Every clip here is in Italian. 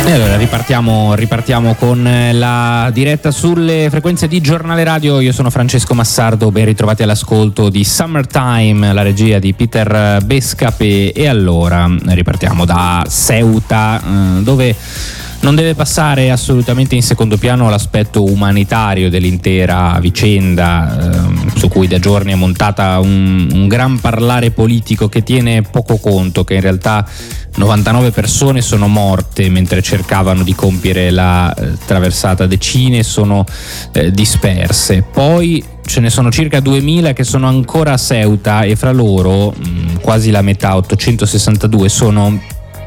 E allora ripartiamo con la diretta sulle frequenze di Giornale Radio. Io sono Francesco Massardo, ben ritrovati all'ascolto di Summertime, la regia di Peter Bescape. E allora ripartiamo da Ceuta, dove non deve passare assolutamente in secondo piano l'aspetto umanitario dell'intera vicenda, su cui da giorni è montata un gran parlare politico che tiene poco conto che in realtà 99 persone sono morte mentre cercavano di compiere la traversata, decine sono disperse, poi ce ne sono circa 2000 che sono ancora a Ceuta e fra loro quasi la metà, 862, sono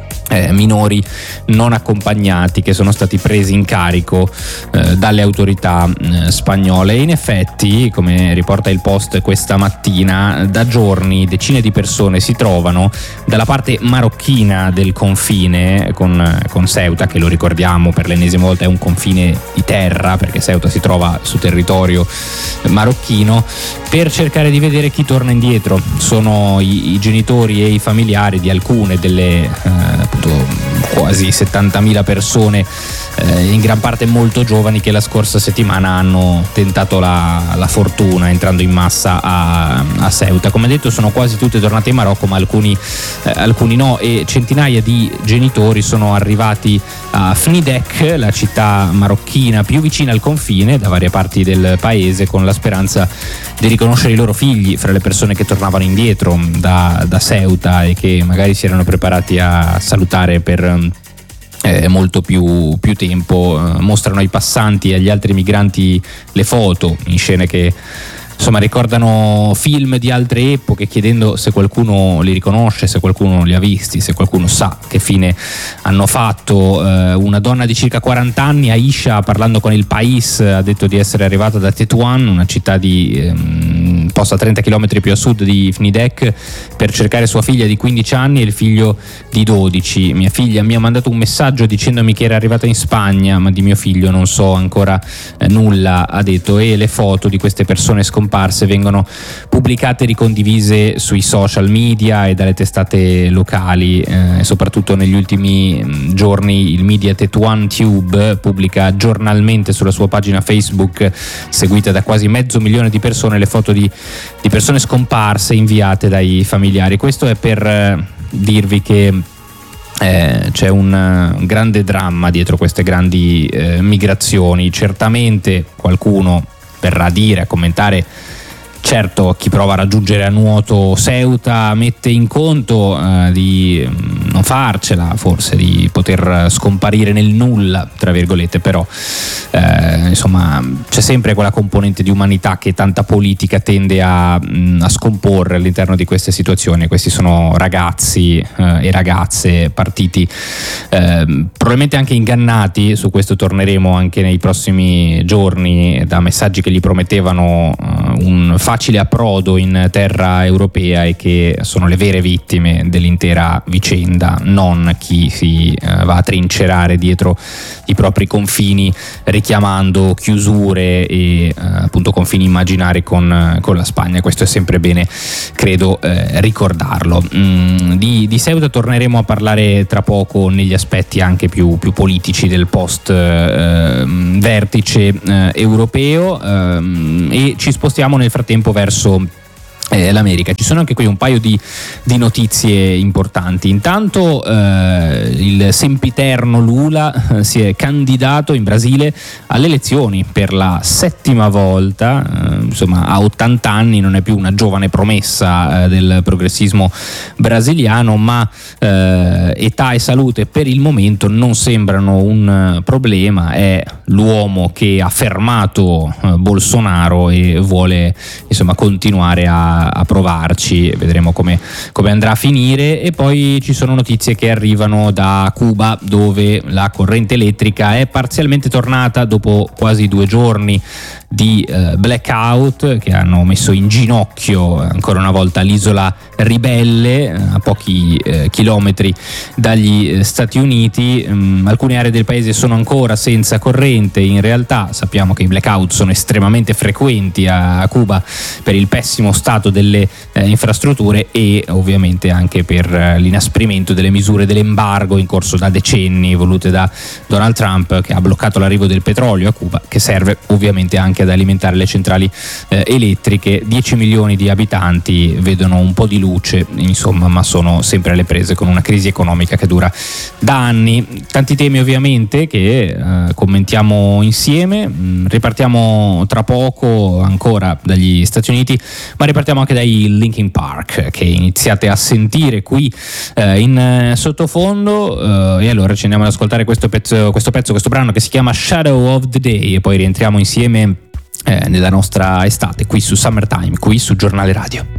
minori non accompagnati che sono stati presi in carico dalle autorità spagnole. E in effetti, come riporta il Post questa mattina, da giorni decine di persone si trovano dalla parte marocchina del confine con Ceuta, che lo ricordiamo per l'ennesima volta è un confine di terra perché Ceuta si trova su territorio marocchino, per cercare di vedere chi torna indietro. Sono i genitori e i familiari di alcune delle quasi 70.000 persone, in gran parte molto giovani, che la scorsa settimana hanno tentato la fortuna entrando in massa a Ceuta. Come detto, sono quasi tutte tornate in Marocco, ma alcuni no, e centinaia di genitori sono arrivati a Fnidek, la città marocchina più vicina al confine, da varie parti del paese, con la speranza di riconoscere i loro figli fra le persone che tornavano indietro da Ceuta e che magari si erano preparati a salutare per molto più tempo. Mostrano ai passanti e agli altri migranti le foto in scene che insomma ricordano film di altre epoche, chiedendo se qualcuno li riconosce, se qualcuno li ha visti, se qualcuno sa che fine hanno fatto. Una donna di circa 40 anni, Aisha, parlando con il País, ha detto di essere arrivata da Tetuan, una città posta a 30 km più a sud di Fnidek, per cercare sua figlia di 15 anni e il figlio di 12. Mia figlia mi ha mandato un messaggio dicendomi che era arrivata in Spagna, ma di mio figlio non so ancora nulla, ha detto. E le foto di queste persone scomparse vengono pubblicate e ricondivise sui social media e dalle testate locali, e soprattutto negli ultimi giorni il media Tetuan Tube pubblica giornalmente sulla sua pagina Facebook, seguita da quasi 500.000 di persone, le foto di persone scomparse inviate dai familiari. Questo è per dirvi che c'è un grande dramma dietro queste grandi migrazioni. Certamente qualcuno verrà a dire, a commentare: certo, chi prova a raggiungere a nuoto Ceuta mette in conto di non farcela, forse di poter scomparire nel nulla, tra virgolette, però insomma c'è sempre quella componente di umanità che tanta politica tende a scomporre all'interno di queste situazioni. Questi sono ragazzi e ragazze partiti probabilmente anche ingannati, su questo torneremo anche nei prossimi giorni, da messaggi che gli promettevano un facile approdo in terra europea, e che sono le vere vittime dell'intera vicenda, non chi si va a trincerare dietro i propri confini richiamando chiusure e appunto confini immaginari con la Spagna. Questo è sempre bene, credo, ricordarlo. Di Ceuta torneremo a parlare tra poco negli aspetti anche più politici del post vertice europeo, e ci spostiamo nel frattempo verso l'America. Ci sono anche qui un paio di notizie importanti. Intanto il sempiterno Lula si è candidato in Brasile alle elezioni per la 7ª volta, insomma a 80 anni, non è più una giovane promessa del progressismo brasiliano, ma età e salute per il momento non sembrano un problema. È l'uomo che ha fermato Bolsonaro e vuole insomma continuare a provarci. Vedremo come andrà a finire. E poi ci sono notizie che arrivano da Cuba, dove la corrente elettrica è parzialmente tornata dopo quasi 2 giorni di blackout che hanno messo in ginocchio ancora una volta l'isola ribelle a pochi chilometri dagli Stati Uniti. Alcune aree del paese sono ancora senza corrente. In realtà sappiamo che i blackout sono estremamente frequenti a Cuba per il pessimo stato delle infrastrutture e ovviamente anche per l'inasprimento delle misure dell'embargo in corso da decenni volute da Donald Trump, che ha bloccato l'arrivo del petrolio a Cuba, che serve ovviamente anche ad alimentare le centrali elettriche. 10 milioni di abitanti vedono un po' di luce, insomma, ma sono sempre alle prese con una crisi economica che dura da anni. Tanti temi ovviamente che commentiamo insieme. Ripartiamo tra poco ancora dagli Stati Uniti, ma ripartiamo anche dai Linkin Park, che iniziate a sentire qui in sottofondo, e allora ci andiamo ad ascoltare questo brano che si chiama Shadow of the Day e poi rientriamo insieme nella nostra estate qui su Summertime, qui su Giornale Radio.